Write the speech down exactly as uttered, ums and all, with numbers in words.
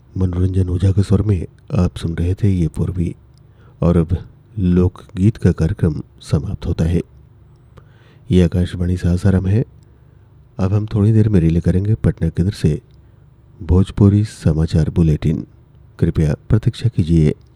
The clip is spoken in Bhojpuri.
मनोरंजन उजागर स्वर में आप सुन रहे थे ये पूर्वी। और अब लोकगीत का कार्यक्रम समाप्त होता है। ये आकाशवाणी सासाराम है। अब हम थोड़ी देर में रिले करेंगे पटना केंद्र से भोजपुरी समाचार बुलेटिन। कृपया प्रतीक्षा कीजिए।